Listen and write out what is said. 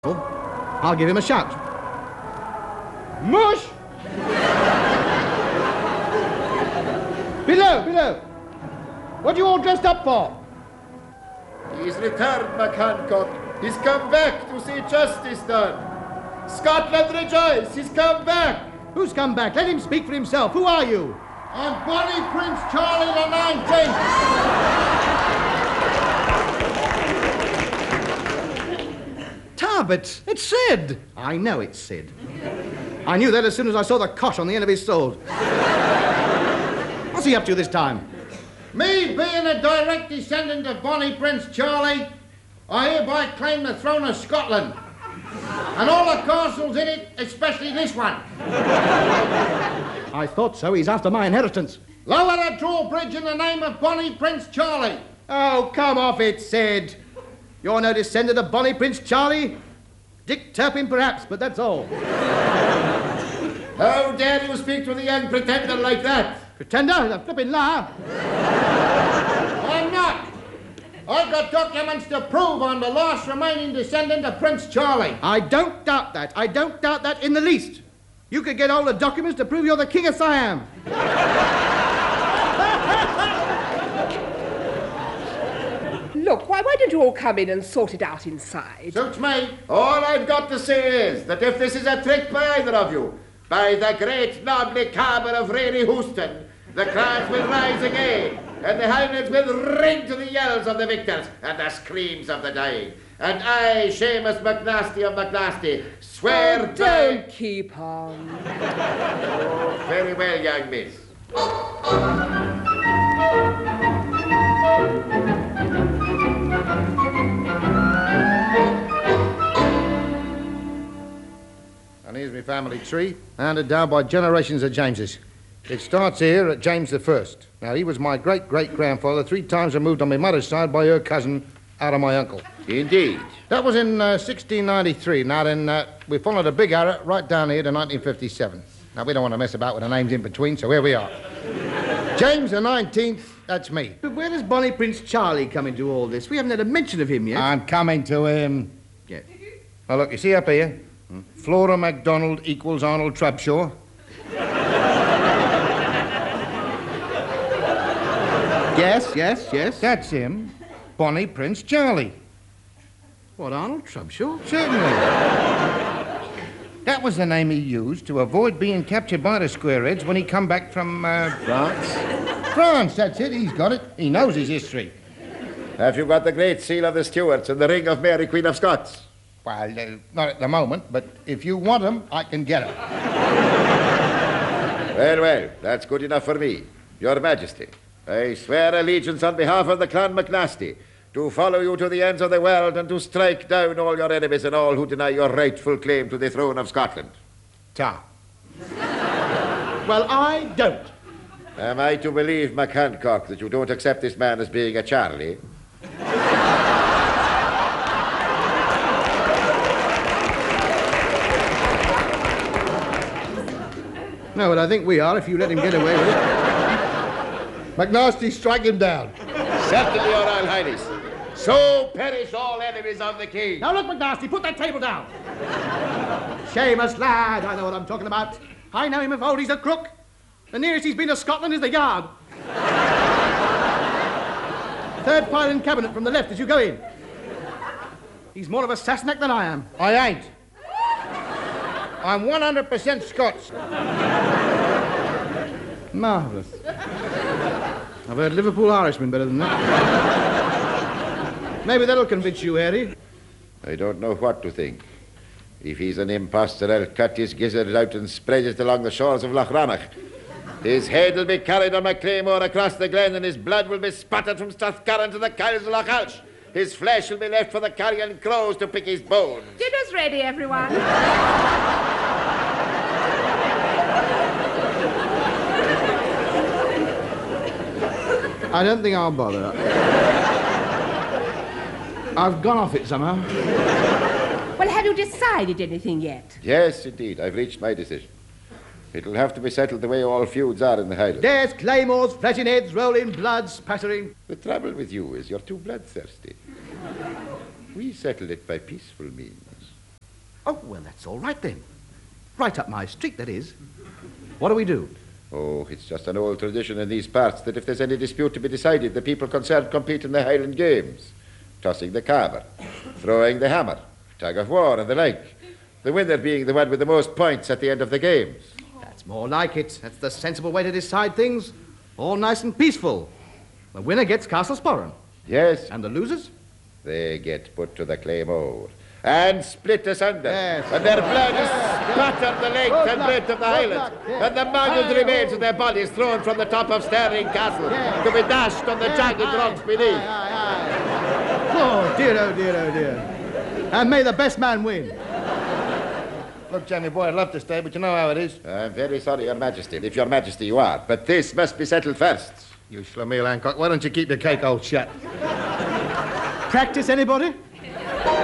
I'll give him a shout. Mush! Below! What are you all dressed up for? He's returned, McHancock. He's come back to see justice done. Scotland rejoice, he's come back. Who's come back? Let him speak for himself. Who are you? I'm Bonnie Prince Charlie the 19th. Tarbert, it's Sid. I know it's Sid. I knew that as soon as I saw the cosh on the end of his sword. What's he up to this time? Me being a direct descendant of Bonnie Prince Charlie, I hereby claim the throne of Scotland. And all the castles in it, especially this one. I thought so. He's after my inheritance. Lower the drawbridge in the name of Bonnie Prince Charlie. Oh, come off it, Sid. You're no descendant of Bonnie Prince Charlie. Dick Turpin, perhaps, but that's all. How dare you speak to the young pretender like that? Pretender? The flippin' liar. I'm not. I've got documents to prove I'm the last remaining descendant of Prince Charlie. I don't doubt that. I don't doubt that in the least. You could get all the documents to prove you're the King of Siam. Look, why don't you all come in and sort it out inside? Suits me. All I've got to say is that if this is a trick by either of you, by the great Nobly Carver of Rayleigh Houston, the crowds will rise again, and the Highlands will ring to the yells of the victors and the screams of the dying. And I, Seamus McNasty of McNasty, swear by... Don't keep on. Oh, very well, young miss. And here's my family tree, handed down by generations of Jameses. It starts here at James the First. Now, he was my great-great-grandfather, 3 times removed on my mother's side by her cousin, out of my uncle. Indeed. That was in 1693. Now, then, we followed a big arrow right down here to 1957. Now, we don't want to mess about with the names in between, so here we are. James the 19th, that's me. But where does Bonnie Prince Charlie come into all this? We haven't had a mention of him yet. I'm coming to him. Yes. Now, look, you see up here? Flora MacDonald equals Arnold Trubshaw. Yes. That's him. Bonnie Prince Charlie. What, Arnold Trubshaw? Certainly. That was the name he used to avoid being captured by the Squareheads when he come back from, France? France, that's it. He's got it. He knows his history. Have you got the Great Seal of the Stuarts and the Ring of Mary, Queen of Scots? Well, not at the moment, but if you want them, I can get them. Well, that's good enough for me. Your Majesty, I swear allegiance on behalf of the Clan McNasty to follow you to the ends of the world and to strike down all your enemies and all who deny your rightful claim to the throne of Scotland. Ta. Well, I don't. Am I to believe, McHancock, that you don't accept this man as being a Charlie? No, but I think we are if you let him get away with it. McNasty, strike him down. Certainly, Your Royal Highness. So perish all enemies of the king. Now look, McNasty, put that table down. Seamus, lad, I know what I'm talking about. I know him of old. He's a crook. The nearest he's been to Scotland is the Yard. Third pile in cabinet from the left as you go in. He's more of a Sassenach than I am. I ain't. I'm 100% Scots. Marvellous. I've heard Liverpool Irishman better than that. Maybe that'll convince you, Harry. I don't know what to think. If he's an impostor, I'll cut his gizzard out and spread it along the shores of Loch Rannoch. His head will be carried on my claymore across the glen, and his blood will be spattered from Strathcarron to the Kyles of Loch Alsh. His flesh will be left for the carrion crows to pick his bones. Dinner's ready, everyone. I don't think I'll bother. I've gone off it somehow. Well, have you decided anything yet? Yes, indeed. I've reached my decision. It'll have to be settled the way all feuds are in the Highlands. There's claymores, flashing heads, rolling blood, spattering. The trouble with you is you're too bloodthirsty. We settled it by peaceful means. Oh, well, that's all right then. Right up my street, that is. What do we do? Oh, it's just an old tradition in these parts that if there's any dispute to be decided, the people concerned compete in the Highland Games. Tossing the carver, throwing the hammer, tug of war and the like. The winner being the one with the most points at the end of the games. That's more like it. That's the sensible way to decide things. All nice and peaceful. The winner gets Castle Sporran. Yes, And the losers? they get put to the claymore and split asunder. Yes. And their blood is spattered the length and breadth of the Highlands. And the mangled remains of their bodies thrown from the top of Stirling Castle to be dashed on the jagged rocks beneath. Oh, dear, oh, dear, oh, dear. And may the best man win. Look, Jamie boy, I'd love to stay, but you know how it is. I'm very sorry, Your Majesty, if Your Majesty you are, but this must be settled first. You Schlemiel Hancock, why don't you keep your cake all shut? Practice, anybody?